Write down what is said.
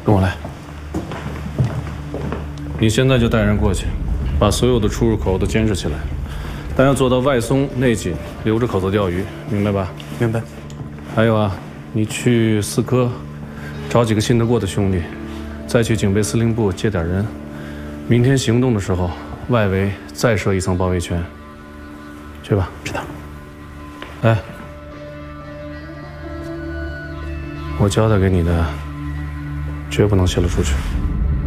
跟我来。你现在就带人过去，把所有的出入口都监视起来，但要做到外松内紧，留着口子钓鱼，明白吧？ 明白。 还有啊，你去四科找几个信得过的兄弟，再去警备司令部接点人。明天行动的时候，外围再设一层包围圈。去吧。 知道。 哎，我交代给你的，绝不能泄露出去。